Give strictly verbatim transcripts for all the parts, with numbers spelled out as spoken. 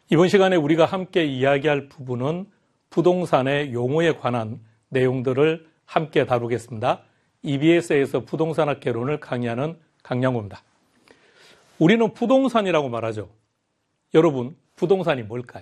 이번 시간에 우리가 함께 이야기할 부분은 부동산의 용어에 관한 내용들을 함께 다루겠습니다. 이비에스에서 부동산학 개론을 강의하는 강양호입니다. 우리는 부동산이라고 말하죠. 여러분, 부동산이 뭘까요?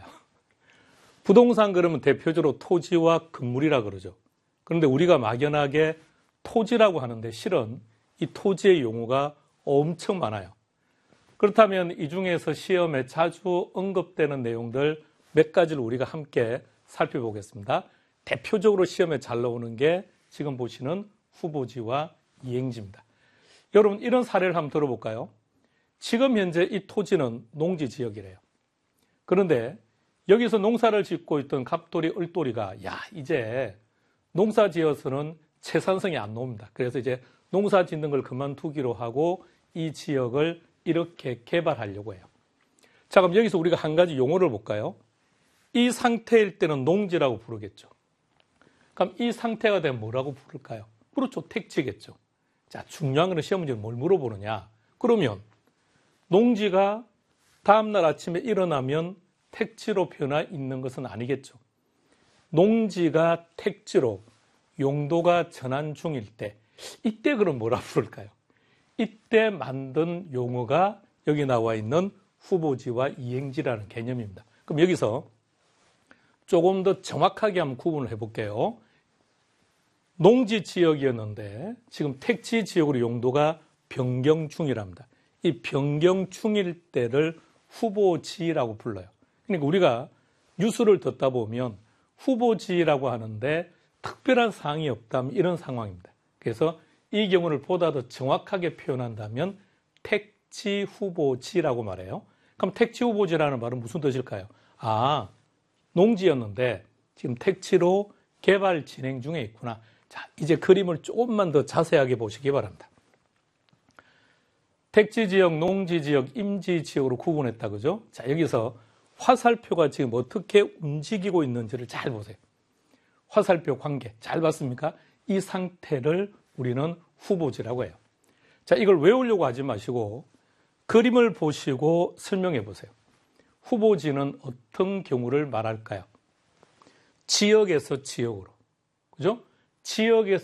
부동산 그러면 대표적으로 토지와 건물이라 그러죠. 그런데 우리가 막연하게 토지라고 하는데 실은 이 토지의 용어가 엄청 많아요. 그렇다면 이 중에서 시험에 자주 언급되는 내용들 몇 가지를 우리가 함께 살펴보겠습니다. 대표적으로 시험에 잘 나오는 게 지금 보시는 후보지와 이행지입니다. 여러분, 이런 사례를 한번 들어볼까요? 지금 현재 이 토지는 농지 지역이래요. 그런데 여기서 농사를 짓고 있던 갑돌이, 을돌이가 야, 이제 농사 지어서는 채산성이 안 나옵니다. 그래서 이제 농사 짓는 걸 그만두기로 하고 이 지역을 이렇게 개발하려고 해요. 자, 그럼 여기서 우리가 한 가지 용어를 볼까요? 이 상태일 때는 농지라고 부르겠죠. 그럼 이 상태가 되면 뭐라고 부를까요? 그렇죠. 택지겠죠. 자, 중요한 건 시험 문제는 뭘 물어보느냐? 그러면 농지가 다음날 아침에 일어나면 택지로 변화 있는 것은 아니겠죠. 농지가 택지로 용도가 전환 중일 때, 이때 그럼 뭐라 부를까요? 이때 만든 용어가 여기 나와 있는 후보지와 이행지라는 개념입니다. 그럼 여기서 조금 더 정확하게 한번 구분을 해볼게요. 농지 지역이었는데 지금 택지 지역으로 용도가 변경 중이랍니다. 이 변경 중일 때를 후보지라고 불러요. 그러니까 우리가 뉴스를 듣다 보면 후보지라고 하는데 특별한 사항이 없다면 이런 상황입니다. 그래서 이 경우를 보다 더 정확하게 표현한다면 택지 후보지라고 말해요. 그럼 택지 후보지라는 말은 무슨 뜻일까요? 아, 농지였는데 지금 택지로 개발 진행 중에 있구나. 자, 이제 그림을 조금만 더 자세하게 보시기 바랍니다. 택지 지역, 농지 지역, 임지 지역으로 구분했다, 그죠? 자, 여기서 화살표가 지금 어떻게 움직이고 있는지를 잘 보세요. 화살표 관계 잘 봤습니까? 이 상태를 우리는 후보지라고 해요. 자, 이걸 외우려고 하지 마시고 그림을 보시고 설명해 보세요. 후보지는 어떤 경우를 말할까요? 지역에서 지역으로. 그죠? 지역에서